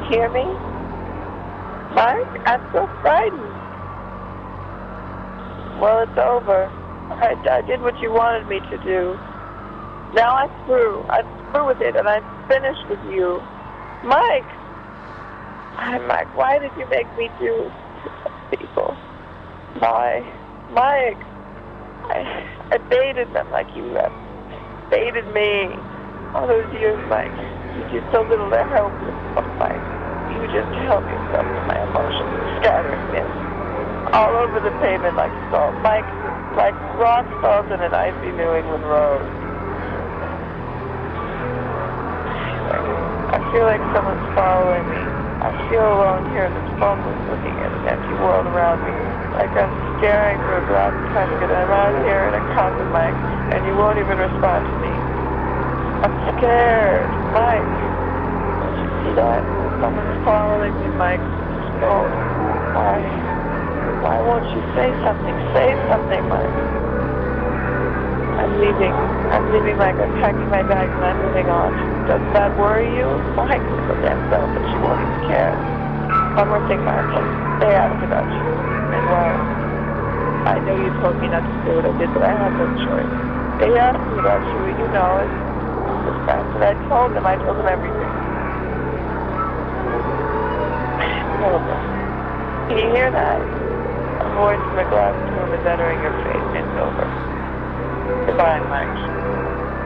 hear me? Mike, I'm so frightened. Well, it's over. I did what you wanted me to do. Now I'm through. I'm through with it, and I'm finished with you. Mike! Mike, why did you make me do to people? Why? Mike! I baited them like you have baited me. All those years, Mike. You did so little to help yourself, Mike. You just help yourself with my emotions, scattering them all over the pavement like salt. Mike, like rock salt in an icy New England road. I feel like someone's following me. I feel alone here in this moment, looking at an empty world around me. Like I'm staring through a glass casket, and I'm out here in a coffin, Mike, and you won't even respond to me. I'm scared, Mike. Don't you see that? Someone's following me, Mike. Oh, why won't you say something? Say something, Mike. I'm leaving, Mike. I'm packing my bags and I'm moving on. Doesn't that worry you? Mike, so damn selfish. You won't even care. One more thing, Mike. They asked about you. And well, I know you told me not to do what I did, but I have no choice. They asked me about you, and you know it. And I told them everything. Horrible. Can you hear that? A voice from a glass room is entering your face. It's over. Goodbye, Mike.